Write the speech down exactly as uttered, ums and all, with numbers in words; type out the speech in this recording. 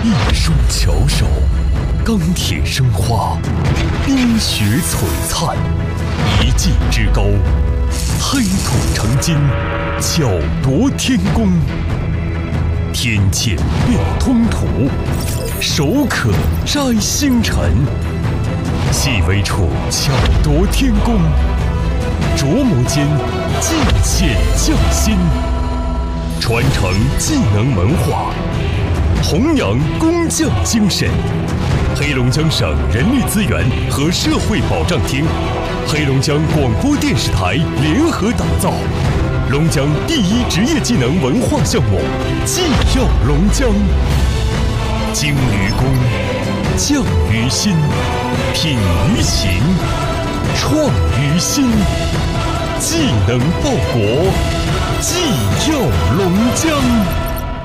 一双巧手，钢铁生花，冰雪璀璨，一技之高，黑土成金，巧夺天工。天堑变通途，手可摘星辰。细微处巧夺天工，琢磨间尽显匠心。传承技能文化，弘扬工匠精神。黑龙江省人力资源和社会保障厅、黑龙江广播电视台联合打造龙江第一职业技能文化项目“技耀龙江”。精于工，匠于心，品于勤，创于心。技能报国，技耀龙江。